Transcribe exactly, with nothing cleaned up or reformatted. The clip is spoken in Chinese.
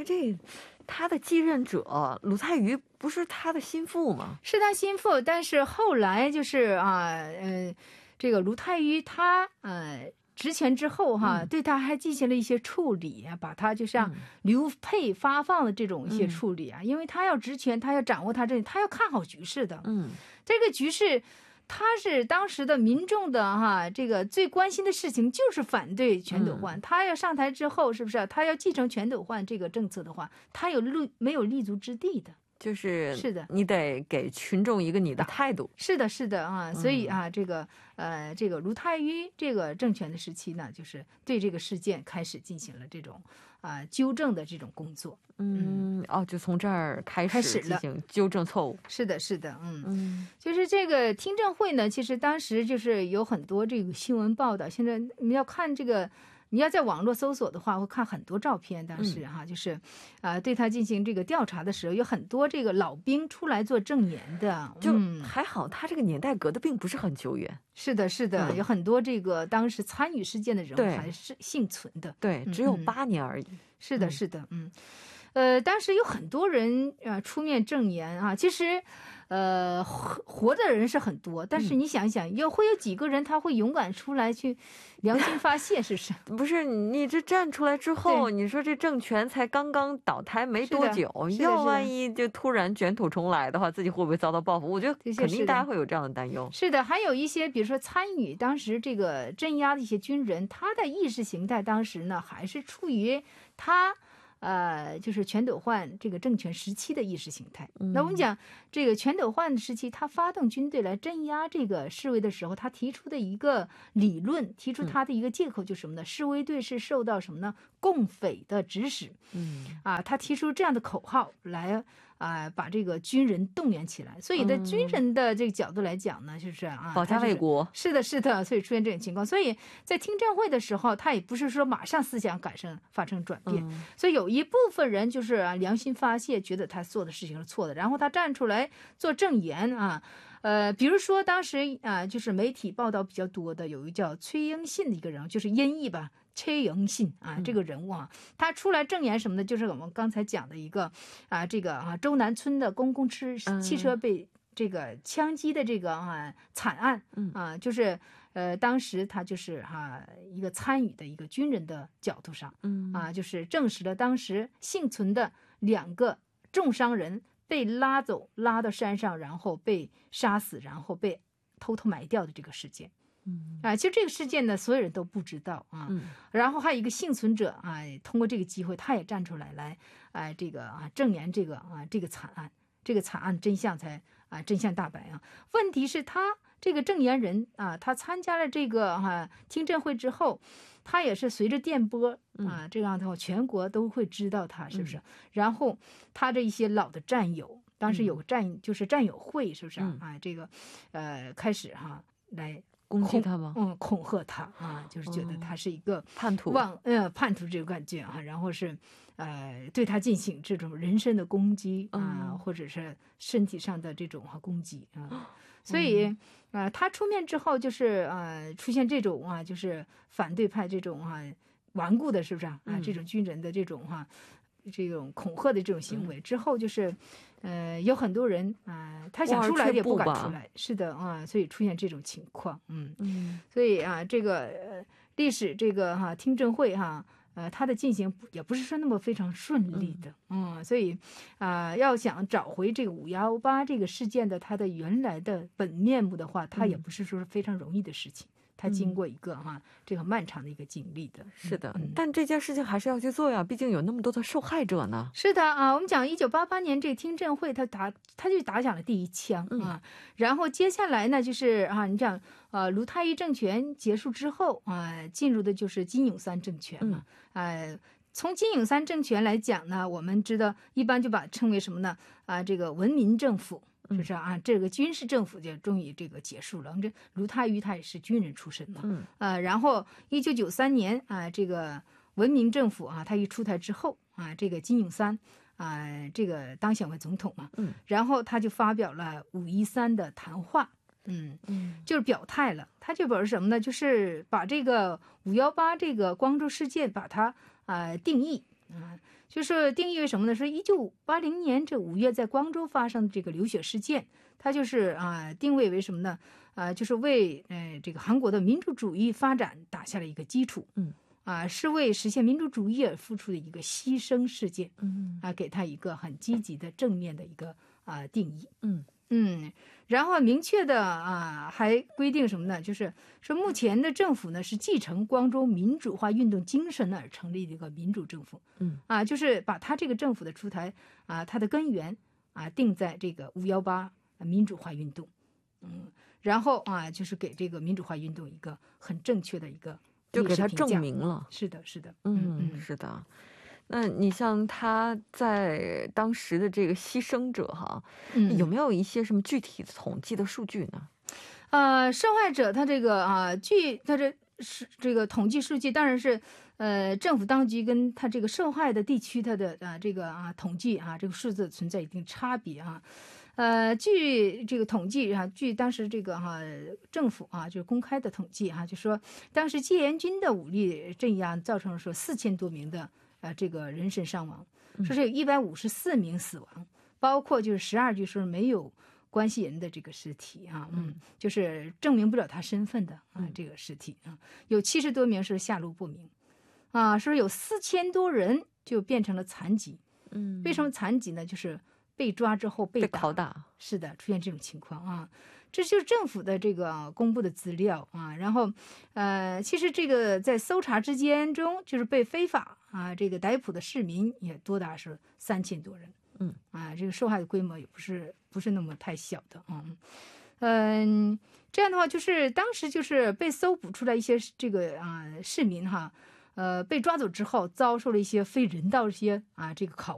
这他的继任者鲁太瑜不是他的心腹吗？ 是他心腹，但是后来就是啊，呃，这个鲁太瑜他呃职权之后哈、嗯，对他还进行了一些处理啊，把他就像流配发放的这种一些处理啊，嗯、因为他要职权，他要掌握他这，他要看好局势的。 嗯， 这个局势。他是当时的民众的哈，这个最关心的事情就是反对全斗焕。嗯、他要上台之后，是不是他要继承全斗焕这个政策的话，他有立没有立足之地的？ 就是是的， 你得给群众一个你的态度。 是的，是的啊，所以啊，嗯、这个呃，这个卢泰愚这个政权的时期呢，就是对这个事件开始进行了这种啊、呃、纠正的这种工作。 嗯，嗯哦，就从这儿开始进行纠正错误。 是的，是的，嗯嗯， 就是这个听证会呢，其实当时就是有很多这个新闻报道。现在你要看这个。你要在网络搜索的话，会看很多照片。当时哈、啊，就是，啊、呃，对他进行这个调查的时候，有很多这个老兵出来做证言的。 就还好，他这个年代隔得并不是很久远。 是的，是的，嗯、有很多这个当时参与事件的人物还是幸存的。 对，只有八年而已。嗯、 是的，是的，嗯，呃，当时有很多人啊、呃、出面证言啊，其实。呃，活的人是很多，但是你想一想，有会有几个人他会勇敢出来去良心发泄，是不是？ 不是，你这站出来之后，你说这政权才刚刚倒台没多久，要万一就突然卷土重来的话，自己会不会遭到报复？我觉得肯定大家会有这样的担忧。 是的，还有一些比如说参与当时这个镇压的一些军人，他的意识形态当时呢还是处于他。呃，就是全斗焕这个政权时期的意识形态。嗯、那我们讲这个全斗焕时期，他发动军队来镇压这个示威的时候，他提出的一个理论，提出他的一个借口就是什么呢？嗯、示威队是受到什么呢？共匪的指使。嗯，啊，他提出这样的口号来啊、呃，把这个军人动员起来。所以在军人的这个角度来讲呢，就是啊， 保家卫国。 是的，是的，所以出现这种情况。所以在听证会的时候，他也不是说马上思想改正发生转变，嗯、所以有一部分人就是啊良心发泄，觉得他做的事情是错的，然后他站出来做证言啊，呃，比如说当时啊，就是媒体报道比较多的，有一个叫崔英信的一个人，就是音译吧。崔英信啊，这个人物啊，他出来证言什么的，就是我们刚才讲的一个啊，这个啊周南村的公共汽汽车被这个枪击的这个啊惨案啊，就是呃当时他就是哈、啊、一个参与的一个军人的角度上，嗯啊，就是证实了当时幸存的两个重伤人被拉走拉到山上，然后被杀死，然后被偷偷埋掉的这个事件。嗯啊，其实这个事件呢，所有人都不知道啊。嗯，然后还有一个幸存者啊，通过这个机会，他也站出来来，哎、啊，这个啊证言这个啊这个惨案，这个惨案真相才啊真相大白啊。问题是，他这个证言人啊，他参加了这个哈、啊、听证会之后，他也是随着电波啊，这样的话全国都会知道他是不是？嗯、然后他这一些老的战友，当时有个战、嗯、就是战友会，是不是啊？嗯、啊这个呃开始哈、啊、来。 攻击他吗？ 嗯，恐吓他啊，就是觉得他是一个叛徒， 妄呃叛徒这个感觉啊，然后是呃对他进行这种人身的攻击啊，嗯、或者是身体上的这种啊攻击啊，所以啊、呃，他出面之后就是呃出现这种啊，就是反对派这种啊顽固的，是不是啊？啊，这种军人的这种哈、啊。这种恐吓的这种行为之后，就是，呃，有很多人啊、呃，他想出来也不敢出来，是的啊，所以出现这种情况，嗯嗯，所以啊，这个呃历史这个哈、啊、听证会哈、啊，呃，它的进行也不是说那么非常顺利的，嗯，嗯所以啊、呃，要想找回这个五幺八这个事件的它的原来的本面目的话，它也不是说是非常容易的事情。他经过一个哈、啊、这个漫长的一个经历的， 是的、嗯，但这件事情还是要去做呀，毕竟有那么多的受害者呢。 是的啊，我们讲一九八八年这个听证会，他打他就打响了第一枪、嗯、啊，然后接下来呢，就是啊，你讲呃卢泰愚政权结束之后啊，进入的就是金泳三政权嘛，嗯、呃。从金泳三政权来讲呢，我们知道一般就把称为什么呢？啊，这个文民政府。是不是啊？这个军事政府就终于这个结束了。这卢泰愚他也是军人出身嘛，嗯，呃，然后一九九三年啊，这个文明政府啊，他一出台之后啊，这个金泳三啊，这个当选为总统嘛，嗯，然后他就发表了五一三的谈话，嗯嗯，就是表态了。他就表示什么呢？就是把这个五幺八这个光州事件把它啊、呃、定义啊，就是定义为什么呢？是一九八零年这五月在光州发生的这个流血事件，它就是啊定位为什么呢？啊，就是为呃这个韩国的民主主义发展打下了一个基础。 嗯， 啊，是为实现民主主义而付出的一个牺牲事件。 嗯， 啊，给它一个很积极的正面的一个啊定义。 嗯嗯，然后明确的啊还规定什么呢？就是说目前的政府呢是继承光州民主化运动精神而成立的一个民主政府。 嗯， 啊，就是把他这个政府的出台啊，它的根源啊定在这个五幺八民主化运动。嗯，然后啊就是给这个民主化运动一个很正确的一个就给他证明了。 是的，是的。 嗯嗯，是的。那你像他在当时的这个牺牲者哈， 嗯， 有没有一些什么具体的统计的数据呢？ 呃，受害者他这个啊，据他这是这个统计数据，当然是呃政府当局跟他这个受害的地区他的啊这个啊统计啊这个数字存在一定差别啊。呃，据这个统计啊，据当时这个哈、啊、政府啊就是公开的统计哈、啊，就说当时戒严军的武力镇压造成了说四千多名的啊这个人身伤亡，说是有一百五十四名死亡，包括就是十二具是没有关系人的这个尸体啊，嗯，就是证明不了他身份的啊这个尸体啊，有七十多名是下落不明，啊，说有四千多人就变成了残疾， 嗯， 为什么残疾呢？就是被抓之后被打， 被拷打， 是的，出现这种情况啊，这就是政府的这个公布的资料啊。然后，呃，其实这个在搜查之间中，就是被非法啊这个逮捕的市民也多达是三千多人， 嗯啊，这个受害的规模也不是不是那么太小的啊，嗯，这样的话就是当时就是被搜捕出来一些这个啊市民哈。呃，被抓走之后，遭受了一些非人道一些啊这个拷